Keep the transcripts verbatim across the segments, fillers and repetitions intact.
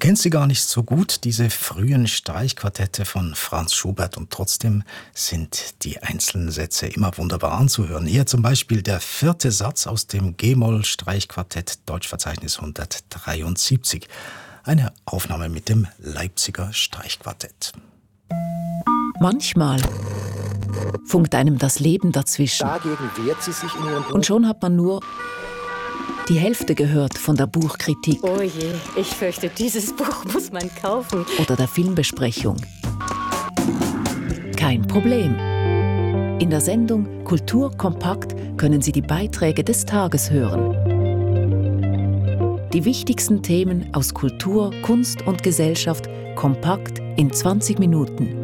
kennt sie gar nicht so gut, diese frühen Streichquartette von Franz Schubert, und trotzdem sind die einzelnen Sätze immer wunderbar anzuhören. Hier zum Beispiel der vierte Satz aus dem G-Moll-Streichquartett Deutschverzeichnis hundertdreiundsiebzig. Eine Aufnahme mit dem Leipziger Streichquartett. Manchmal funkt einem das Leben dazwischen. Dagegen wehrt sie sich in ihrem Buch. Und schon hat man nur die Hälfte gehört von der Buchkritik. Oh je, ich fürchte, dieses Buch muss man kaufen. Oder der Filmbesprechung. Kein Problem. In der Sendung Kultur kompakt können Sie die Beiträge des Tages hören. Die wichtigsten Themen aus Kultur, Kunst und Gesellschaft kompakt in zwanzig Minuten.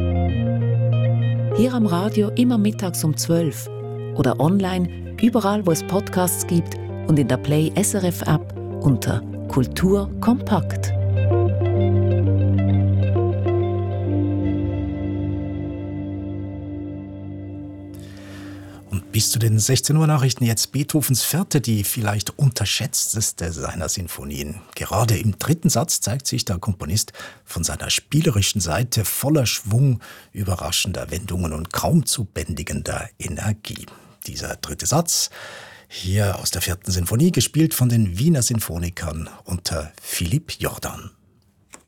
Hier am Radio immer mittags um zwölf oder online, überall wo es Podcasts gibt und in der Play S R F App unter Kultur kompakt. Und bis zu den sechzehn Uhr Nachrichten jetzt Beethovens Vierte, die vielleicht unterschätzteste seiner Sinfonien. Gerade im dritten Satz zeigt sich der Komponist von seiner spielerischen Seite voller Schwung, überraschender Wendungen und kaum zu bändigender Energie. Dieser dritte Satz, hier aus der vierten Sinfonie, gespielt von den Wiener Sinfonikern unter Philipp Jordan.